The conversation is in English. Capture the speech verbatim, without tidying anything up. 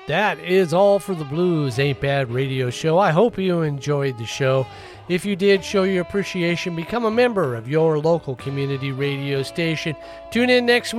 That is all for the Blues Ain't Bad radio show. I hope you enjoyed the show. If you did, show your appreciation. Become a member of your local community radio station. Tune in next week.